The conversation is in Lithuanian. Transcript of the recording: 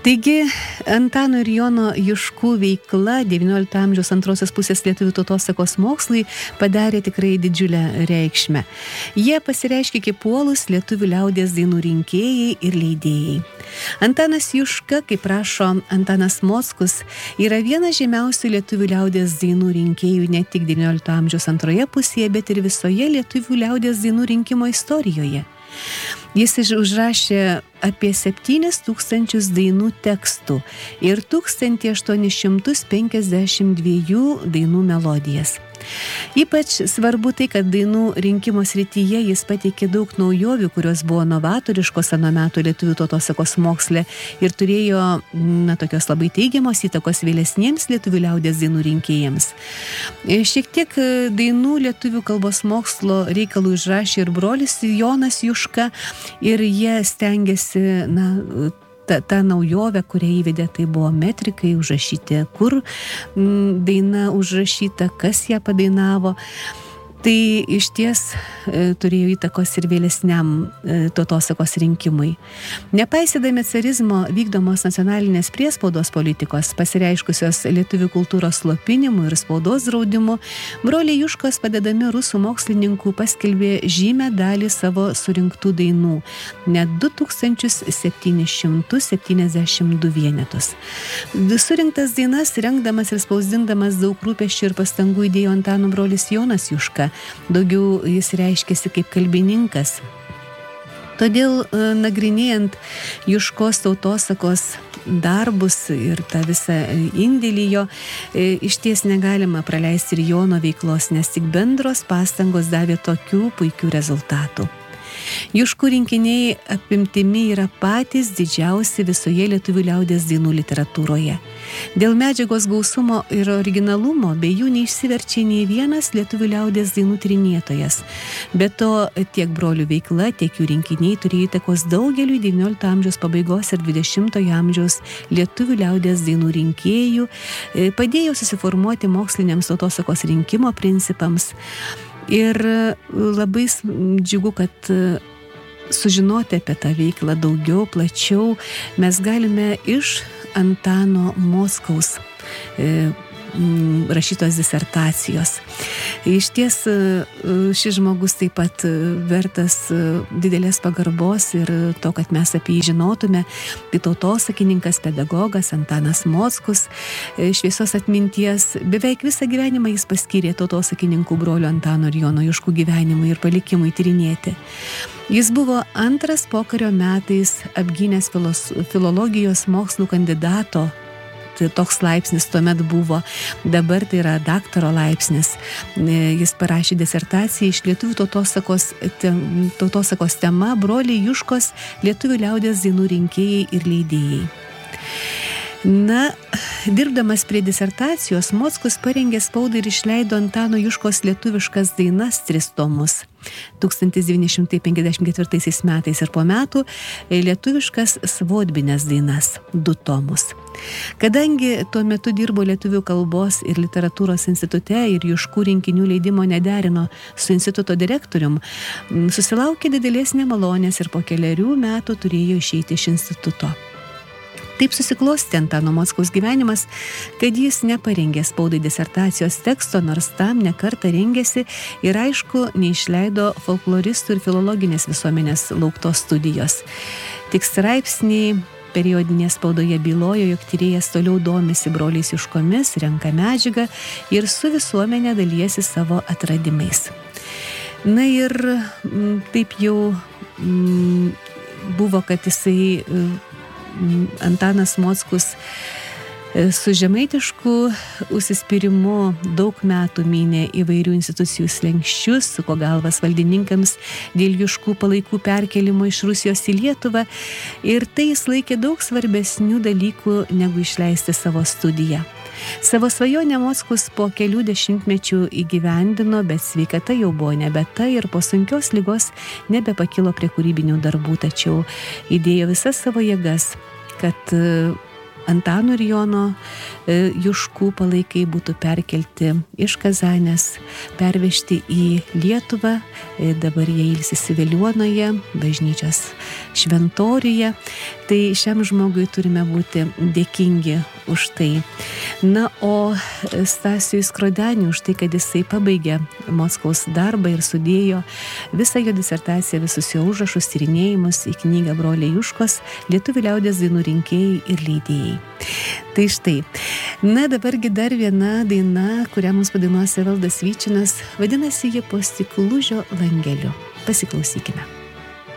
Taigi, Antano ir Jono Juškų veikla XIX amžiaus antrosios pusės lietuvių tautosakos mokslai padarė tikrai didžiulę reikšmę. Jie pasireiškė kaip uolūs lietuvių liaudies dainų rinkėjai ir leidėjai. Antanas Juška, kaip rašo Antanas Mockus, yra vienas žymiausių lietuvių liaudies dainų rinkėjų ne tik XIX amžiaus antroje pusėje, bet ir visoje lietuvių liaudies dainų rinkimo istorijoje. Jis užrašė apie 7000 dainų tekstų ir 1852 dainų melodijas. Ypač svarbu tai, kad dainų rinkimo srityje jis pateikė daug naujovių, kurios buvo novatoriškos ano meto lietuvių tautosakos moksle ir turėjo tokios labai teigiamos įtakos vėlesniems lietuvių liaudies dainų rinkėjams. Šiek tiek dainų lietuvių kalbos mokslo reikalų užrašė ir brolis Jonas Juška ir jie stengiasi tą naujovę, kurią įvedė, tai buvo metrikai užrašyti, kur daina užrašyta, kas ją padainavo. Tai iš ties turėjo įtakos ir vėlesniam tautosakos rinkimui. Nepaisydami carizmo vykdomos nacionalinės priespaudos politikos, pasireiškusios lietuvių kultūros slopinimu ir spaudos draudimu, broliai Juškos padedami rusų mokslininkų paskelbė žymę dalį savo surinktų dainų, net 2772 vienetus. Surinktas dainas, rengdamas ir spausdindamas daug rūpesčių ir pastangų įdėjo Antano brolis Jonas Juška. Daugiau jis reiškėsi kaip kalbininkas. Todėl nagrinėjant Juškos tautosakos darbus ir tą visą indėlį jo, iš ties negalima praleisti ir Jono veiklos, nes tik bendros pastangos davė tokių puikių rezultatų. Juškų rinkiniai apimtimi yra patys didžiausi visoje lietuvių liaudies dainų literatūroje. Dėl medžiagos gausumo ir originalumo be jų neišsiverčia nei vienas lietuvių liaudies dainų tyrinėtojas. Be to, tiek brolių veikla, tiek jų rinkiniai turėjo įtakos daugeliui XIX amžiaus pabaigos ir XX amžiaus lietuvių liaudies dainų rinkėjų, padėjo susiformuoti moksliniams tautosakos rinkimo principams. Ir labai džiugu, kad sužinoti apie tą veiklą daugiau, plačiau mes galime iš Antano Mockaus rašytos disertacijos. Iš ties šis žmogus taip pat vertas didelės pagarbos ir to, kad mes apie jį žinotume. Tai tautosakininkas, pedagogas Antanas Mockus, šviesos atminties. Beveik visą gyvenimą jis paskyrė tautosakininkų brolio Antano ir Jono Juškų gyvenimui ir palikimui tyrinėti. Jis buvo antras pokario metais apgynęs filologijos mokslų kandidato. Toks laipsnis tuomet buvo, dabar tai yra daktaro laipsnis. Jis parašė disertaciją iš lietuvių tautosakos tema broliai Juškos lietuvių liaudies dainų rinkėjai ir leidėjai. Dirbdamas prie disertacijos, Mockus parengė spaudai ir išleido Antano Juškos lietuviškas dainas 3 tomus. 1954 metais ir po metų lietuviškas svodbinės dainas 2 tomus. Kadangi tuo metu dirbo Lietuvių kalbos ir literatūros institute ir Juškų rinkinių leidimo nederino su instituto direktorium, susilaukė didelės nemalonės ir po 4 metų turėjo išeiti iš instituto. Taip susiklostė Antano Mockaus gyvenimas, kad jis neparengė spaudai disertacijos teksto, nors tam nekartą rengėsi ir aišku, neišleido folkloristų ir filologinės visuomenės lauktos studijos. Tik straipsniai periodinėje spaudoje bylojo, jog tyrėjas toliau domisi broliais Juškomis, renka medžiagą ir su visuomenė dalijasi savo atradimais. Ir taip jau buvo, kad jisai Antanas Mockus su žemaitišku užsispyrimu daug metų mynė įvairių institucijų slenksčius, suko galvas valdininkams dėl Juškų palaikų perkelimo iš Rusijos į Lietuvą ir tai jis laikė daug svarbesnių dalykų negu išleisti savo studiją. Savo svajonę Mockus po kelių dešimtmečių įgyvendino, bet sveikata jau buvo nebe ta ir po sunkios ligos nebepakilo prie kūrybinių darbų, tačiau įdėjo visas savo jėgas, kad Antano ir Jono Juškų palaikai būtų perkelti iš Kazanės, pervežti į Lietuvą. Dabar jie ilsisi Veliuonoje, bažnyčios šventoriuje. Tai šiam žmogui turime būti dėkingi už tai. Na, o Stasiui Skrodeniui už tai, kad jisai pabaigė Mockaus darbą ir sudėjo visą jo disertaciją, visus jo užrašus, tyrinėjimus į knygą Broliai Juškos, lietuvių liaudies dainų rinkėjai ir leidėjai. Tai štai. Na, dabargi dar viena daina, kurią mums padainuos Evaldas Vyčinas, vadinasi ji Po stiklužio langeliu. Pasiklausykime.